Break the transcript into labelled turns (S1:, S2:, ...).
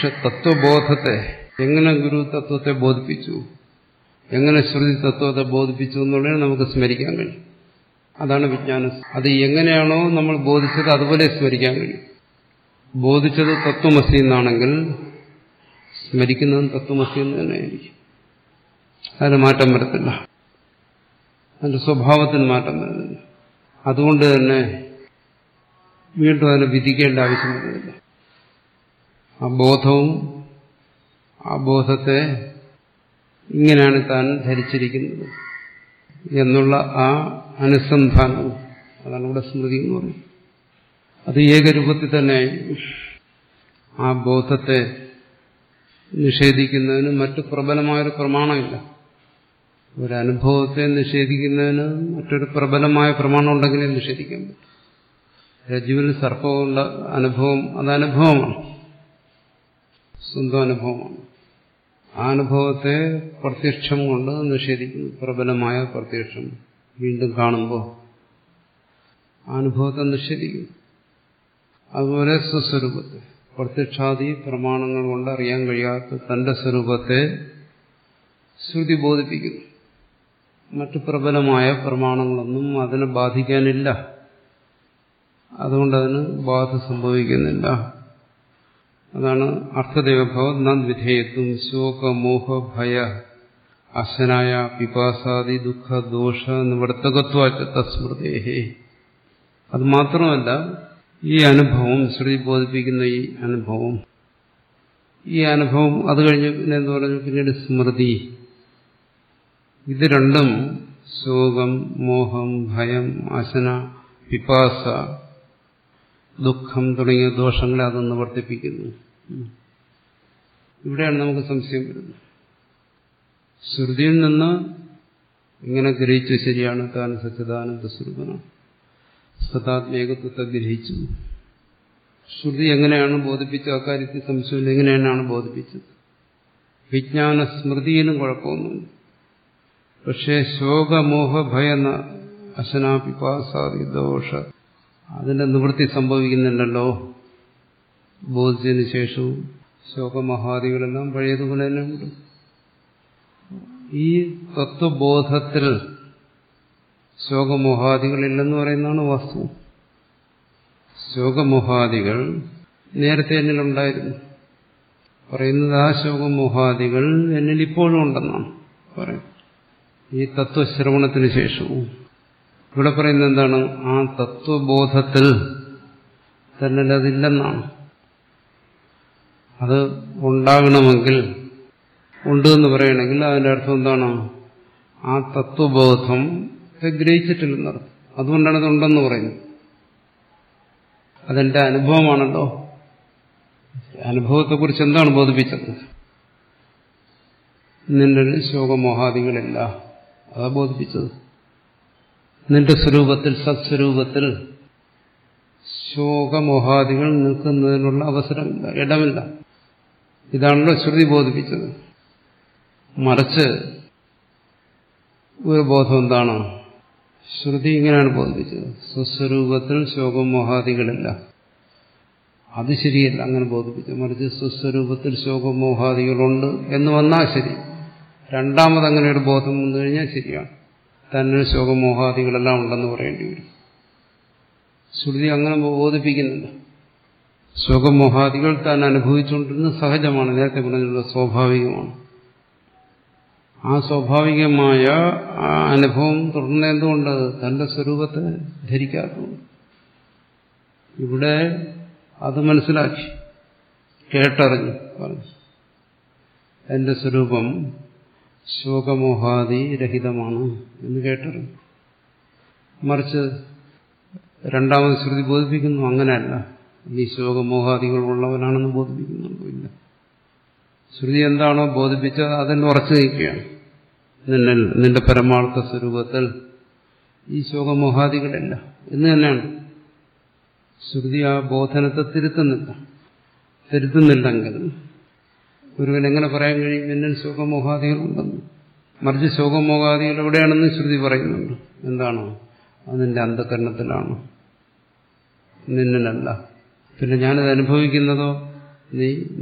S1: പക്ഷെ തത്വബോധത്തെ എങ്ങനെ ഗുരു തത്വത്തെ ബോധിപ്പിച്ചു, എങ്ങനെ ശ്രുതി തത്വത്തെ ബോധിപ്പിച്ചു എന്നുള്ളത് നമുക്ക് സ്മരിക്കാൻ കഴിയും. അതാണ് വിജ്ഞാനം. അത് എങ്ങനെയാണോ നമ്മൾ ബോധിച്ചത് അതുപോലെ സ്മരിക്കാൻ കഴിയും. ബോധിച്ചത് തത്വമസി എന്നാണെങ്കിൽ സ്മരിക്കുന്നതും തത്വമസി എന്ന് തന്നെയായിരിക്കും. അതിന് മാറ്റം വരത്തില്ല, അതിന്റെ സ്വഭാവത്തിന് മാറ്റം വരുന്നില്ല. അതുകൊണ്ട് തന്നെ വീണ്ടും അതിനെ വിധിക്കേണ്ട ആവശ്യം വരുന്നില്ല. ആ ബോധവും ആ ബോധത്തെ ഇങ്ങനെയാണ് താൻ ധരിച്ചിരിക്കുന്നത് എന്നുള്ള ആ അനുസന്ധാനവും, അതാണ് ഇവിടെ സ്മൃതി എന്ന് പറയുന്നത്. അത് ഏകരൂപത്തിൽ തന്നെ ആ ബോധത്തെ നിഷേധിക്കുന്നതിന് മറ്റു പ്രബലമായൊരു പ്രമാണമില്ല. ഒരനുഭവത്തെ നിഷേധിക്കുന്നതിന് മറ്റൊരു പ്രബലമായ പ്രമാണം ഉണ്ടെങ്കിലേ നിഷേധിക്കാൻ പറ്റും. രജ്ജുവിൽ സർപ്പമുള്ള അനുഭവം അത് അനുഭവമാണ്, സ്വന്തം അനുഭവമാണ്. ആ അനുഭവത്തെ പ്രത്യക്ഷം കൊണ്ട് നിഷേധിക്കുന്നു, പ്രബലമായ പ്രത്യക്ഷം. വീണ്ടും കാണുമ്പോൾ ആ അനുഭവത്തെ നിഷേധിക്കുന്നു. അതുപോലെ സ്വസ്വരൂപത്തെ പ്രത്യക്ഷാദി പ്രമാണങ്ങൾ കൊണ്ട് അറിയാൻ കഴിയാത്ത തന്റെ സ്വരൂപത്തെ ശ്രുതി ബോധിപ്പിക്കുന്നു. മറ്റു പ്രബലമായ പ്രമാണങ്ങളൊന്നും അതിനെ ബാധിക്കാനില്ല, അതുകൊണ്ട് അതിന് ബാധ സംഭവിക്കുന്നില്ല. അതാണ് അർത്ഥദേവഭാവം നദ്വിധേയത്വം ശോകമോഹ ഭയ അശനായ പിപാസാദി ദുഃഖ ദോഷ നിവർത്തകത്വാച്ച തസ്മൃതേഹേ. അത് മാത്രമല്ല, ഈ അനുഭവം ശ്രുതി ബോധിപ്പിക്കുന്ന ഈ അനുഭവം അത് കഴിഞ്ഞ് പിന്നെ എന്ത് പറഞ്ഞു, പിന്നീട് സ്മൃതി. ഇത് രണ്ടും ശോകം മോഹം ഭയം അശന പിപാസ ദുഃഖം തുടങ്ങിയ ദോഷങ്ങളെ അത് നിവർത്തിപ്പിക്കുന്നു. ഇവിടെയാണ് നമുക്ക് സംശയം വരുന്നത്. ശ്രുതിയിൽ നിന്ന് ഇങ്ങനെ ഗ്രഹിച്ചു, ശരിയാണ്, താൻ സച്ചിദാനന്ദ സ്വരൂപനാണ്, സദാത്മേകത്വത്തെ ഗ്രഹിച്ചു. ശ്രുതി എങ്ങനെയാണ് ബോധിപ്പിച്ചത്, അക്കാര്യത്തിൽ സംശയമില്ല. എങ്ങനെയാണ് ബോധിപ്പിച്ചത്? വിജ്ഞാന സ്മൃതിയിലും കുഴപ്പമൊന്നുമില്ല. പക്ഷേ ശോകമോഹ ഭയ അശനാപിപാസാദി ദോഷ അതിന്റെ നിവൃത്തി സംഭവിക്കുന്നില്ലല്ലോ. ബോധിച്ചതിന് ശേഷവും ശോകമഹാദികളെല്ലാം പഴയതുപോലെ തന്നെ ഉണ്ട്. ഈ തത്വബോധത്തിൽ ശോകമോഹാദികളില്ലെന്ന് പറയുന്നതാണ് വാസ്തവം. ശോകമോഹാദികൾ നേരത്തെ എന്നിലുണ്ടായിരുന്നു. പറയുന്നത് ആ ശോകമോഹാദികൾ എന്നിൽ ഇപ്പോഴും ഉണ്ടെന്നാണ് പറയുന്നത്. ഈ തത്വശ്രവണത്തിന് ശേഷവും ഇവിടെ പറയുന്നത് എന്താണ്? ആ തത്വബോധത്തിൽ തന്നെ അതില്ലെന്നാണ്. അത് ഉണ്ടാകണമെങ്കിൽ, ഉണ്ട് എന്ന് പറയണമെങ്കിൽ അതിന്റെ അർത്ഥം എന്താണ്? ആ തത്വബോധം ഗ്രഹിച്ചിട്ടില്ലെന്നർത്ഥം. അതുകൊണ്ടാണ് ഇതുണ്ടെന്ന് പറയുന്നത്. അതെന്റെ അനുഭവമാണല്ലോ. അനുഭവത്തെക്കുറിച്ച് എന്താണ് ബോധിപ്പിച്ചത്? നിന്റെ ശോകമോഹാദികളില്ല, അതാ ബോധിപ്പിച്ചത്. നിന്റെ സ്വരൂപത്തിൽ, സത്സ്വരൂപത്തിൽ ശോകമോഹാദികൾ നിൽക്കുന്നതിനുള്ള അവസരമില്ല, ഇടമില്ല. ഇതാണല്ലോ ശ്രുതി ബോധിപ്പിച്ചത്. മറിച്ച് ഒരു ബോധം എന്താണ്? ശ്രുതി ഇങ്ങനെയാണ് ബോധിപ്പിച്ചത്, സ്വസ്വരൂപത്തിൽ ശോകമോഹാദികളില്ല. അത് ശരിയല്ല അങ്ങനെ ബോധിപ്പിച്ചു. മറിച്ച് സ്വസ്വരൂപത്തിൽ ശോകമോഹാദികളുണ്ട് എന്ന് വന്നാൽ ശരി. രണ്ടാമത് അങ്ങനെ ഒരു ബോധം വന്നു കഴിഞ്ഞാൽ ശരിയാണ്, തന്നെ ശോകമോഹാദികളെല്ലാം ഉണ്ടെന്ന് പറയേണ്ടി വരും. ശ്രുതി അങ്ങനെ ബോധിപ്പിക്കുന്നില്ല. ശോകമോഹാദികൾ താൻ അനുഭവിച്ചുകൊണ്ടിരുന്നത് സഹജമാണ്, നേരത്തെ പറഞ്ഞിട്ടുള്ള സ്വാഭാവികമാണ്. ആ സ്വാഭാവികമായ ആ അനുഭവം തുടർന്ന് എന്തുകൊണ്ട്? തന്റെ സ്വരൂപത്തെ ധരിക്കാത്തതുകൊണ്ട്. ഇവിടെ അത് മനസ്സിലാക്കി, കേട്ടറിഞ്ഞു പറഞ്ഞു. എന്റെ സ്വരൂപം ശോകമോഹാദി രഹിതമാണ് എന്ന് കേട്ടറിഞ്ഞു. മറിച്ച് രണ്ടാമത് ശ്രുതി ബോധിപ്പിക്കുന്നു, അങ്ങനെയല്ല, നീ ശോകമോഹാദികൾ ഉള്ളവനാണെന്ന് ബോധിപ്പിക്കുന്നുണ്ടോ? ഇല്ല. ശ്രുതി എന്താണോ ബോധിപ്പിച്ചത് അതിൽ ഉറച്ചു നിൽക്കുകയാണ്. നിന്റെ പരമാർത്ഥ സ്വരൂപത്തിൽ ഈ ശോകമോഹാദികളില്ല എന്ന് തന്നെയാണ്. ശ്രുതി ആ ബോധനത്തെ തിരുത്തുന്നില്ലെങ്കിൽ ഒരുവൻ എങ്ങനെ പറയാൻ കഴിയും എന്നിൽ ശോകമോഹാദികളുണ്ടെന്ന്? മറിച്ച് ശോകമോഹാദികൾ എവിടെയാണെന്ന് ശ്രുതി പറയുന്നുണ്ട്. എന്താണോ? അത് നിന്റെ അന്ധകരണത്തിലാണ്, നിന്നിലല്ല. പിന്നെ ഞാനത് അനുഭവിക്കുന്നതോ നീ